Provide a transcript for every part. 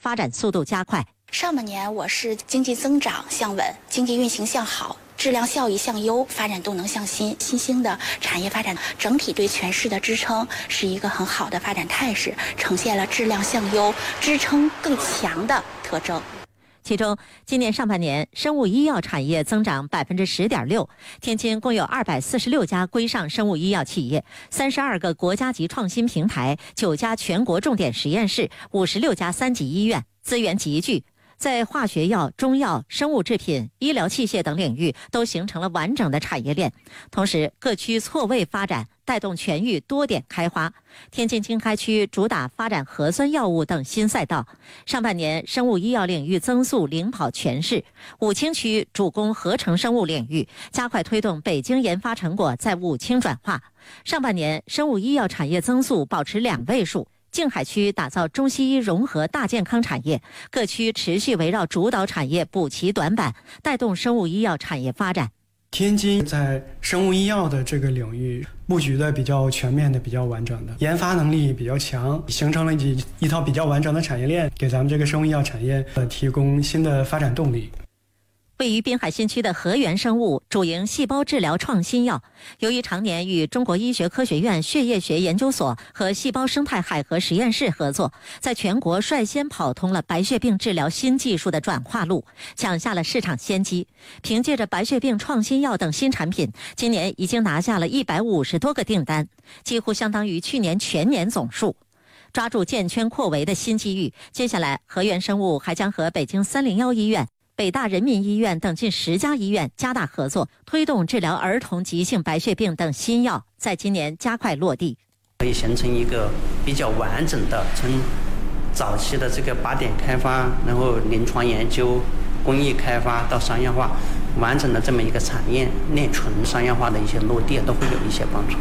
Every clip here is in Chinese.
发展速度加快。 上半年我市经济增长向稳，经济运行向好，质量效益向优，发展动能向新，新兴的产业发展整体对全市的支撑是一个很好的发展态势，呈现了质量向优、支撑更强的特征。 其中，今年上半年生物医药产业增长10.6%，天津共有246家规上生物医药企业，32个国家级创新平台，9家全国重点实验室，56家3级医院，资源集聚。在化学药、中药、生物制品、医疗器械等领域都形成了完整的产业链，同时各区错位发展，带动全域多点开花。天津经开区主打发展核酸药物等新赛道，上半年生物医药领域增速领跑全市。武清区主攻合成生物领域，加快推动北京研发成果在武清转化。上半年生物医药产业增速保持2位数。静海区打造中西医融合大健康产业，各区持续围绕主导产业补齐短板，带动生物医药产业发展。 天津在生物医药的这个领域布局的比较全面的、比较完整的，研发能力比较强，形成了一套比较完整的产业链，给咱们这个生物医药产业提供新的发展动力。 位于滨海新区的和源生物主营细胞治疗创新药，由于常年与中国医学科学院血液学研究所和细胞生态海河实验室合作，在全国率先跑通了白血病治疗新技术的转化路，抢下了市场先机。凭借着白血病创新药等新产品，今年已经拿下了150多个订单，几乎相当于去年全年总数。抓住建圈扩围的新机遇，接下来和源生物还将和北京301医院、北大人民医院等近10家医院加大合作，推动治疗儿童急性白血病等新药在今年加快落地， 可以形成一个比较完整的从早期的这个靶点开发，然后临床研究、工艺开发到商业化，完整的这么一个产业链纯商业化的一些落地都会有一些帮助。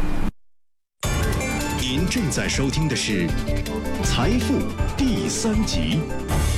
您正在收听的是《财富》第3集。